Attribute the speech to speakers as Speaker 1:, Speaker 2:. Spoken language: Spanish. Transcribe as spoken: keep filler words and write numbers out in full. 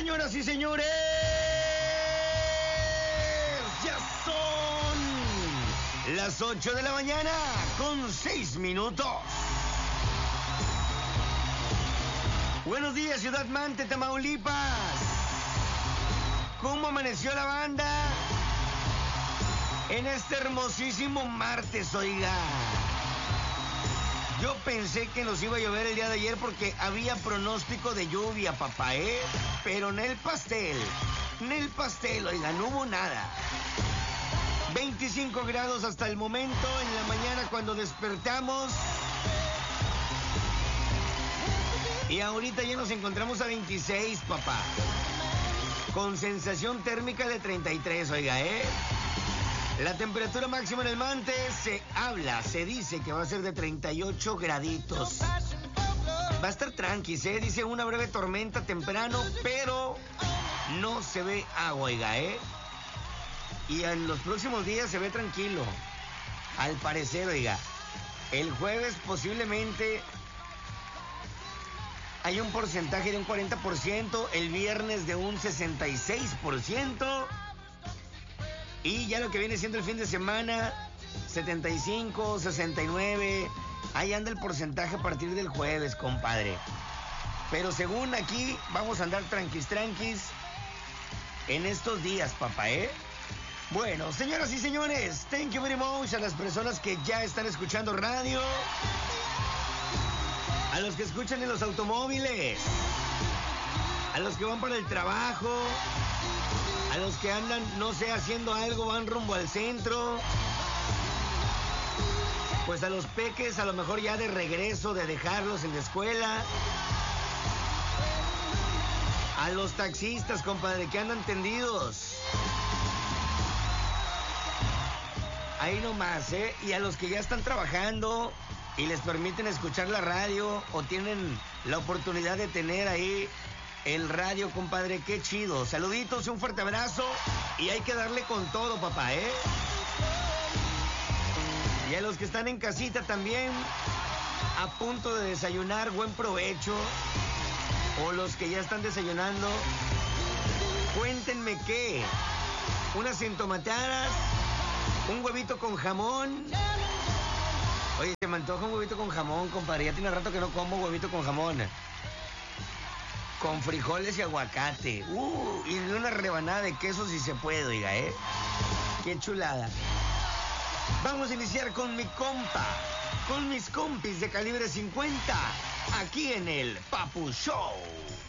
Speaker 1: señoras y señores, ya son las ocho de la mañana con seis minutos. Buenos días, Ciudad Mante, Tamaulipas. ¿Cómo amaneció la banda en este hermosísimo martes, oiga? Yo pensé que nos iba a llover el día de ayer porque había pronóstico de lluvia, papá, ¿eh? Pero en el pastel, en el pastel, oiga, no hubo nada. veinticinco grados hasta el momento, en la mañana cuando despertamos. Y ahorita ya nos encontramos a veintiséis, papá. Con sensación térmica de treinta y tres, oiga, ¿eh? La temperatura máxima en el Mante se habla, se dice que va a ser de treinta y ocho graditos. Va a estar tranqui, ¿eh? Dice una breve tormenta temprano, pero no se ve agua, oiga, ¿eh? Y en los próximos días se ve tranquilo. Al parecer, oiga, el jueves posiblemente hay un porcentaje de un cuarenta por ciento, el viernes de un sesenta y seis por ciento. Y ya lo que viene siendo el fin de semana, setenta y cinco, sesenta y nueve. Ahí anda el porcentaje a partir del jueves, compadre. Pero según aquí, vamos a andar tranquis, tranquis en estos días, papá, ¿eh? Bueno, señoras y señores, thank you very much a las personas que ya están escuchando radio. A los que escuchan en los automóviles. A los que van para el trabajo. A los que andan, no sé, haciendo algo, van rumbo al centro. Pues a los peques, a lo mejor ya de regreso, de dejarlos en la escuela. A los taxistas, compadre, que andan tendidos. Ahí nomás, ¿eh? Y a los que ya están trabajando y les permiten escuchar la radio o tienen la oportunidad de tener ahí el radio, compadre, qué chido. Saluditos, un fuerte abrazo y hay que darle con todo, papá, ¿eh? Y a los que están en casita también, a punto de desayunar, buen provecho. O los que ya están desayunando, cuéntenme qué. Unas entomatadas, un huevito con jamón. Oye, se me antoja un huevito con jamón, compadre. Ya tiene rato que no como huevito con jamón. Con frijoles y aguacate. Uh, y una rebanada de queso si se puede, oiga, ¿eh? Qué chulada. Vamos a iniciar con mi compa, con mis compis de calibre cincuenta, aquí en el Papu Show.